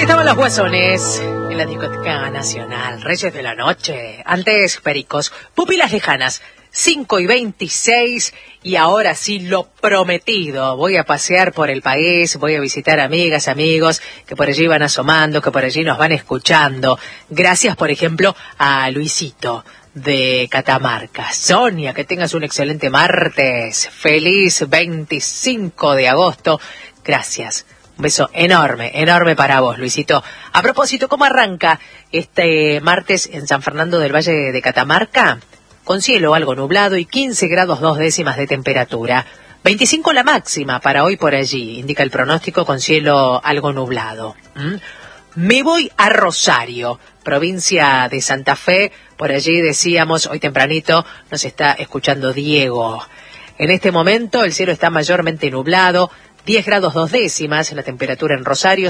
Ahí estaban los Guasones en la discoteca nacional, Reyes de la Noche, antes Pericos, Pupilas Lejanas, 5:26, y ahora sí, lo prometido, voy a pasear por el país, voy a visitar amigas, amigos que por allí van asomando, que por allí nos van escuchando. Gracias, por ejemplo, a Luisito de Catamarca. Sonia, que tengas un excelente martes, feliz 25 de agosto, gracias. Un beso enorme, enorme para vos, Luisito. A propósito, ¿cómo arranca este martes en San Fernando del Valle de Catamarca? Con cielo algo nublado y 15 grados 2 décimas de temperatura. 25 la máxima para hoy por allí, indica el pronóstico, con cielo algo nublado. Me voy a Rosario, provincia de Santa Fe. Por allí decíamos, hoy tempranito nos está escuchando Diego. En este momento el cielo está mayormente nublado. 10 grados 2 décimas la temperatura en Rosario,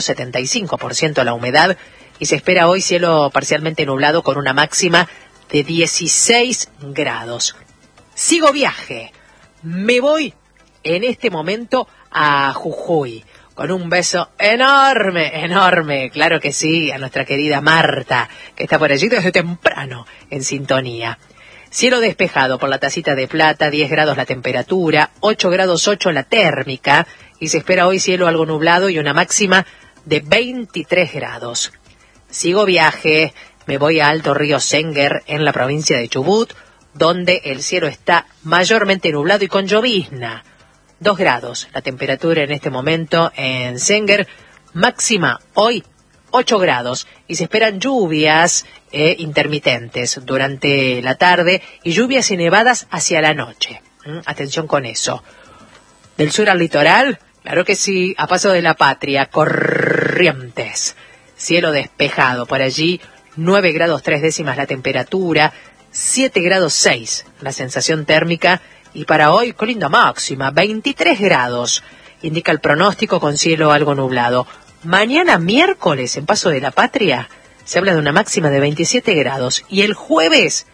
75% la humedad, y se espera hoy cielo parcialmente nublado con una máxima de 16 grados. Sigo viaje. Me voy en este momento a Jujuy, con un beso enorme, enorme, claro que sí, a nuestra querida Marta, que está por allí desde temprano en sintonía. Cielo despejado por la tacita de plata, 10 grados la temperatura, 8 grados 8 la térmica, y se espera hoy cielo algo nublado y una máxima de 23 grados. Sigo viaje, me voy a Alto Río Senguer, en la provincia de Chubut, donde el cielo está mayormente nublado y con llovizna. 2 grados la temperatura en este momento en Senguer, máxima hoy 8 grados, y se esperan lluvias intermitentes durante la tarde y lluvias y nevadas hacia la noche. Atención con eso. Del sur al litoral, claro que sí, a paso de la patria, Corrientes. Cielo despejado por allí, 9 grados 3 décimas la temperatura, 7 grados 6 la sensación térmica, y para hoy, con linda máxima, 23 grados, indica el pronóstico, con cielo algo nublado. Mañana miércoles, en Paso de la Patria, se habla de una máxima de 27 grados, y el jueves,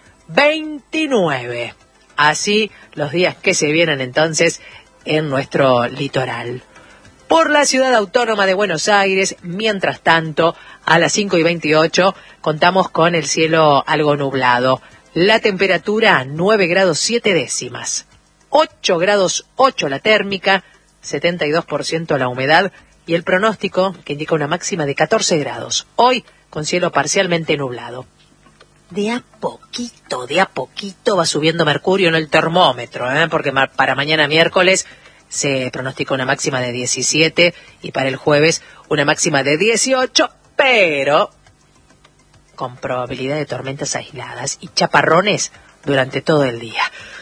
29. Así los días que se vienen entonces en nuestro litoral. Por la ciudad autónoma de Buenos Aires, mientras tanto, a las 5:28, contamos con el cielo algo nublado. La temperatura 9 grados 7 décimas. 8 grados 8 la térmica, 72% la humedad, y el pronóstico que indica una máxima de 14 grados. Hoy, con cielo parcialmente nublado. De a poquito va subiendo mercurio en el termómetro, porque para mañana miércoles se pronostica una máxima de 17 y para el jueves una máxima de 18, pero con probabilidad de tormentas aisladas y chaparrones durante todo el día.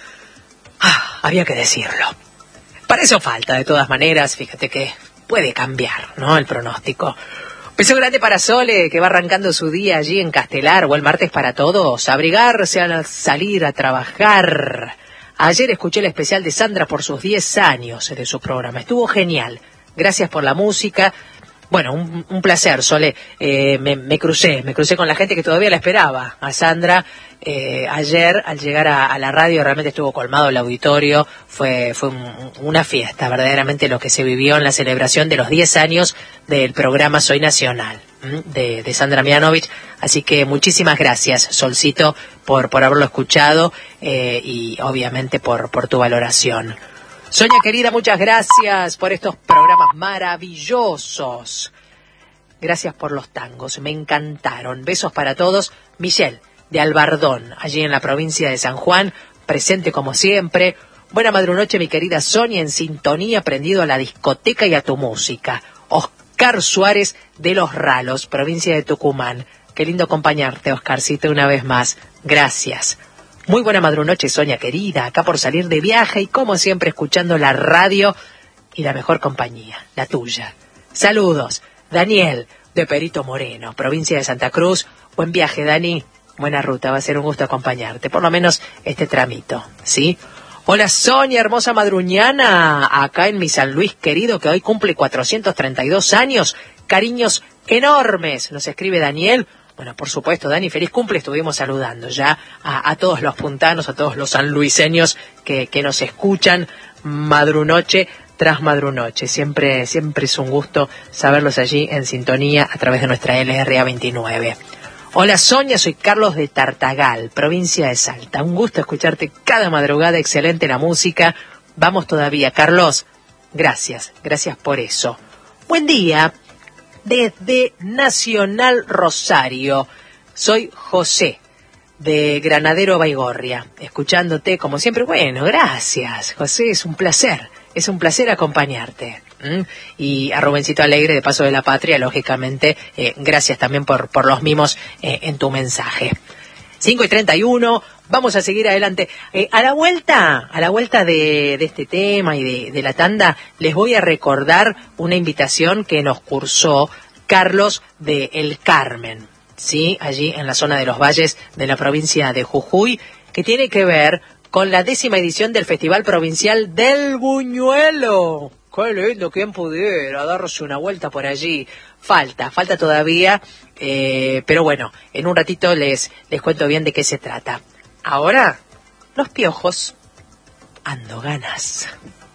Había que decirlo. Para eso falta, de todas maneras, fíjate que puede cambiar, ¿no?, el pronóstico. Beso grande para Sole, que va arrancando su día allí en Castelar, o el martes para todos, abrigarse al salir a trabajar. Ayer escuché el especial de Sandra por sus 10 años de su programa, estuvo genial, gracias por la música. Bueno, un placer, Sole. Me crucé con la gente que todavía la esperaba. A Sandra, ayer, al llegar a la radio, realmente estuvo colmado el auditorio. Fue una fiesta, verdaderamente, lo que se vivió en la celebración de los 10 años del programa Soy Nacional, de Sandra Mianovich. Así que muchísimas gracias, Solcito, por haberlo escuchado, y obviamente por tu valoración. Sonia querida, muchas gracias por estos programas maravillosos. Gracias por los tangos, me encantaron. Besos para todos. Michelle, de Albardón, allí en la provincia de San Juan, presente como siempre. Buena madrunoche, mi querida Sonia, en sintonía, prendido a la discoteca y a tu música. Oscar Suárez, de Los Ralos, provincia de Tucumán. Qué lindo acompañarte, Oscarcito, una vez más. Gracias. Muy buena madrunoche, Sonia querida, acá por salir de viaje y como siempre escuchando la radio y la mejor compañía, la tuya. Saludos, Daniel, de Perito Moreno, provincia de Santa Cruz. Buen viaje, Dani, buena ruta, va a ser un gusto acompañarte, por lo menos este tramito, ¿sí? Hola, Sonia, hermosa madruñana, acá en mi San Luis querido, que hoy cumple 432 años, cariños enormes, nos escribe Daniel. Bueno, por supuesto, Dani, feliz cumple. Estuvimos saludando ya a todos los puntanos, a todos los sanluiseños que nos escuchan madrunoche tras Madrunoche. Siempre es un gusto saberlos allí en sintonía a través de nuestra LRA 29. Hola Sonia, soy Carlos de Tartagal, provincia de Salta. Un gusto escucharte cada madrugada, excelente la música. Vamos todavía, Carlos. Gracias por eso. Buen día, desde Nacional Rosario. Soy José, de Granadero Baigorria, escuchándote como siempre. Bueno, gracias, José, es un placer acompañarte. Y a Rubencito Alegre, de Paso de la Patria, lógicamente, gracias también por los mimos en tu mensaje. 5:31, vamos a seguir adelante. A la vuelta de este tema y de la tanda, les voy a recordar una invitación que nos cursó Carlos de El Carmen, ¿sí? Allí en la zona de los valles de la provincia de Jujuy, que tiene que ver con la 10ª edición del Festival Provincial del Buñuelo. ¡Qué lindo! ¿Quién pudiera darse una vuelta por allí? Falta todavía, pero bueno, en un ratito les cuento bien de qué se trata. Ahora, Los Piojos, Ando Ganas.